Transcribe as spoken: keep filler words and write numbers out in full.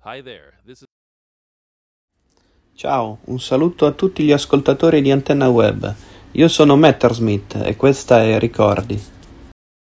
Hi there. This is Ciao, un saluto a tutti gli ascoltatori di Antenna Web. Io sono Mattersmith e questa è Ricordi.